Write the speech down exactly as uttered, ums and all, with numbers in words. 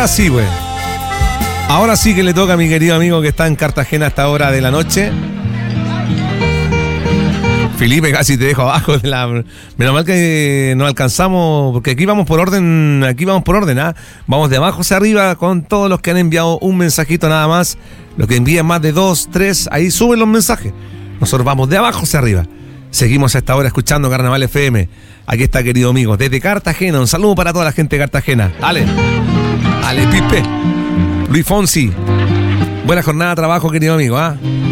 Ahora sí, güey. Ahora sí que le toca a mi querido amigo que está en Cartagena a esta hora de la noche. Felipe, casi te dejo abajo de la... Menos mal que no alcanzamos, porque aquí vamos por orden, aquí vamos por orden, ¿ah? Vamos de abajo hacia arriba con todos los que han enviado un mensajito nada más. Los que envían más de dos, tres, ahí suben los mensajes. Nosotros vamos de abajo hacia arriba. Seguimos a esta hora escuchando Carnaval F M. Aquí está, querido amigo, desde Cartagena. Un saludo para toda la gente de Cartagena. Ale, Ale Pipe, Luis Fonsi. Buena jornada de trabajo, querido amigo, ¿ah?